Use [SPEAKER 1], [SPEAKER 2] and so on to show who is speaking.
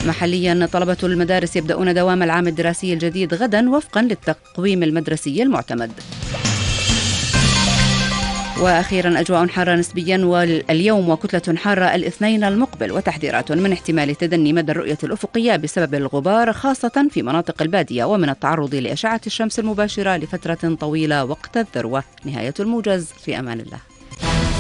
[SPEAKER 1] محليا طلبة المدارس يبدأون دوام العام الدراسي الجديد غدا وفقا للتقويم المدرسي المعتمد. وأخيرا أجواء حارة نسبيا واليوم وكتلة حارة الاثنين المقبل، وتحذيرات من احتمال تدني مدى الرؤية الأفقية بسبب الغبار خاصة في مناطق البادية ومن التعرض لأشعة الشمس المباشرة لفترة طويلة وقت الذروة. نهاية الموجز، في أمان الله.